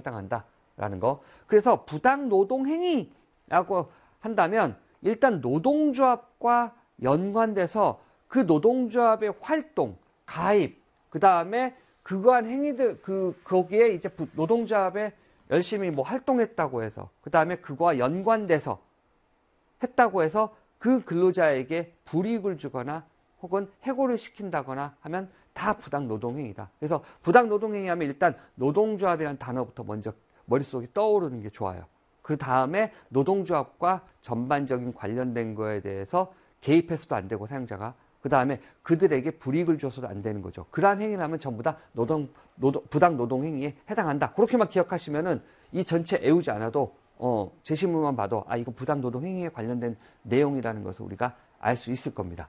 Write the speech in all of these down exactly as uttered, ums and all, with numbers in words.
해당한다라는 거. 그래서 부당 노동 행위라고 한다면 일단 노동조합과 연관돼서 그 노동조합의 활동, 가입, 그 다음에 그거한 행위들, 그, 거기에 이제 노동조합에 열심히 뭐 활동했다고 해서, 그 다음에 그거와 연관돼서 했다고 해서 그 근로자에게 불이익을 주거나 혹은 해고를 시킨다거나 하면 다 부당 노동행위다. 그래서 부당 노동행위 하면 일단 노동조합이라는 단어부터 먼저 머릿속에 떠오르는 게 좋아요. 그 다음에 노동조합과 전반적인 관련된 거에 대해서 개입해서도 안 되고 사용자가 그 다음에 그들에게 불이익을 줘서도 안 되는 거죠. 그러한 행위를 하면 전부 다 노동, 노동, 부당 노동 행위에 해당한다. 그렇게만 기억하시면은 이 전체 외우지 않아도 어, 제시문만 봐도 아 이거 부당 노동 행위에 관련된 내용이라는 것을 우리가 알 수 있을 겁니다.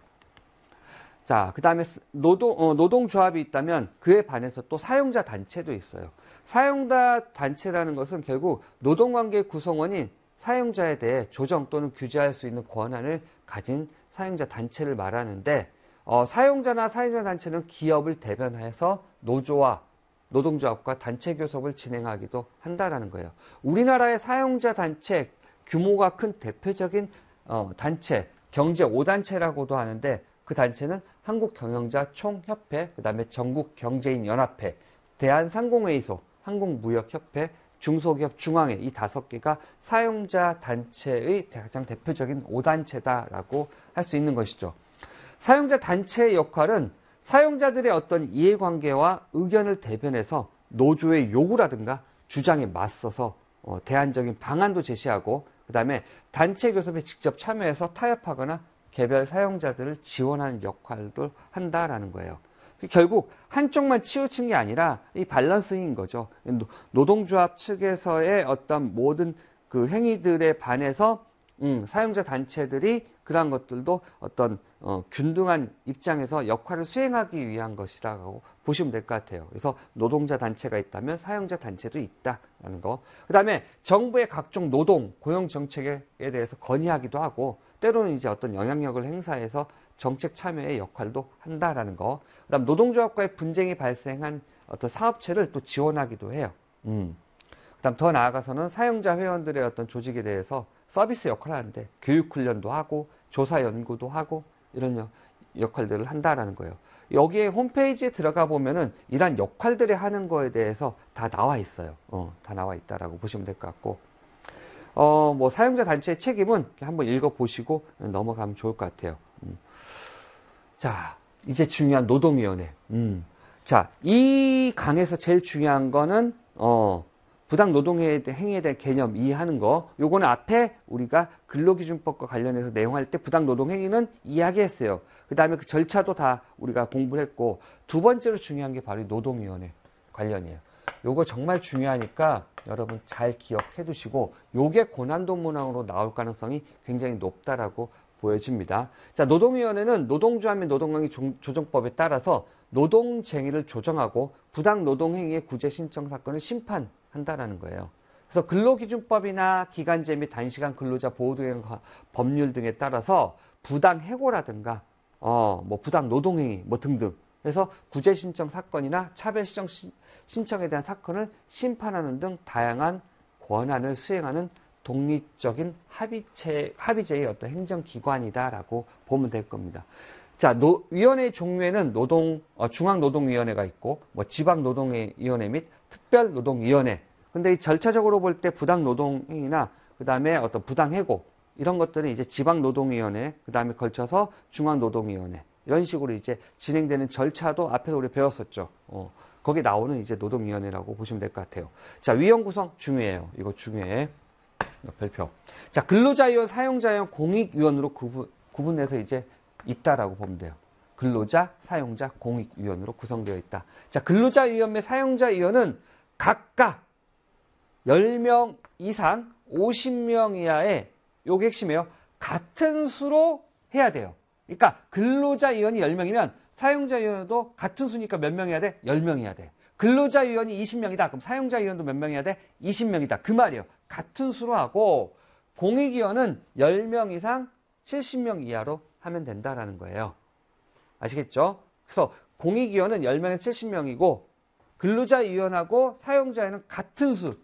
자, 그 다음에 노동, 어, 노동조합이 있다면 그에 반해서 또 사용자 단체도 있어요. 사용자 단체라는 것은 결국 노동관계 구성원인 사용자에 대해 조정 또는 규제할 수 있는 권한을 가진 사용자 단체를 말하는데 어, 사용자나 사용자 단체는 기업을 대변해서 노조와 노동조합과 단체 교섭을 진행하기도 한다라는 거예요. 우리나라의 사용자 단체 규모가 큰 대표적인 어, 단체, 경제 오 단체라고도 하는데 그 단체는 한국경영자총협회, 그 다음에 전국경제인연합회, 대한상공회의소, 한국무역협회, 중소기업 중앙회 이 다섯 개가 사용자 단체의 가장 대표적인 오 단체다라고 할 수 있는 것이죠. 사용자 단체의 역할은 사용자들의 어떤 이해관계와 의견을 대변해서 노조의 요구라든가 주장에 맞서서 어, 대안적인 방안도 제시하고 그 다음에 단체 교섭에 직접 참여해서 타협하거나 개별 사용자들을 지원하는 역할도 한다라는 거예요. 결국 한쪽만 치우친 게 아니라 이 밸런스인 거죠. 노동조합 측에서의 어떤 모든 그 행위들에 반해서 음, 사용자 단체들이 그러한 것들도 어떤 어, 균등한 입장에서 역할을 수행하기 위한 것이라고 보시면 될 것 같아요. 그래서 노동자 단체가 있다면 사용자 단체도 있다라는 거. 그 다음에 정부의 각종 노동, 고용 정책에 대해서 건의하기도 하고 때로는 이제 어떤 영향력을 행사해서 정책 참여의 역할도 한다라는 거. 그 다음 노동조합과의 분쟁이 발생한 어떤 사업체를 또 지원하기도 해요. 음. 그 다음 더 나아가서는 사용자 회원들의 어떤 조직에 대해서 서비스 역할을 하는데 교육 훈련도 하고 조사 연구도 하고 이런 역할들을 한다라는 거예요. 여기에 홈페이지에 들어가 보면은 이러한 역할들을 하는 거에 대해서 다 나와 있어요. 어, 다 나와 있다라고 보시면 될 것 같고. 어, 뭐 사용자 단체의 책임은 한번 읽어보시고 넘어가면 좋을 것 같아요. 음. 자, 이제 중요한 노동위원회. 음. 자, 이 강에서 제일 중요한 거는 어, 부당 노동행위에 대한 개념 이해하는 거. 요거는 앞에 우리가 근로기준법과 관련해서 내용할 때 부당 노동행위는 이야기했어요. 그 다음에 그 절차도 다 우리가 공부를 했고 두 번째로 중요한 게 바로 노동위원회 관련이에요. 요거 정말 중요하니까 여러분 잘 기억해 두시고 요게 고난도 문항으로 나올 가능성이 굉장히 높다라고 보여집니다. 자, 노동위원회는 노동조합 및 노동관계 조정법에 따라서 노동쟁의를 조정하고 부당 노동행위의 구제 신청 사건을 심판한다라는 거예요. 그래서 근로기준법이나 기간제 및 단시간 근로자 보호 등의 법률 등에 따라서 부당 해고라든가 어, 뭐 부당 노동행위 뭐 등등 그래서 구제 신청 사건이나 차별 신청 신청에 대한 사건을 심판하는 등 다양한 권한을 수행하는 독립적인 합의체, 합의제의 어떤 행정기관이다라고 보면 될 겁니다. 자, 노, 위원회의 종류에는 노동, 어, 중앙노동위원회가 있고, 뭐 지방노동위원회 및 특별노동위원회. 근데 이 절차적으로 볼 때 부당노동행위나, 그 다음에 어떤 부당해고, 이런 것들은 이제 지방노동위원회, 그 다음에 걸쳐서 중앙노동위원회. 이런 식으로 이제 진행되는 절차도 앞에서 우리 배웠었죠. 어, 거기 나오는 이제 노동위원회라고 보시면 될 것 같아요. 자, 위원 구성 중요해요. 이거 중요해. 별표. 자, 근로자위원, 사용자위원, 공익위원으로 구분, 구분해서 이제 있다라고 보면 돼요. 근로자, 사용자, 공익위원으로 구성되어 있다. 자, 근로자위원 및 사용자위원은 각각 열 명 이상 오십 명 이하의, 요게 핵심이에요. 같은 수로 해야 돼요. 그러니까 근로자위원이 열 명이면 사용자위원도 같은 수니까 몇 명 해야 돼? 열 명 해야 돼. 근로자위원이 이십 명이다. 그럼 사용자위원도 몇 명 해야 돼? 이십 명이다. 그 말이에요. 같은 수로 하고 공익위원은 열 명 이상 칠십 명 이하로 하면 된다라는 거예요. 아시겠죠? 그래서 공익위원은 열 명에서 칠십 명이고 근로자위원하고 사용자위원은 같은 수,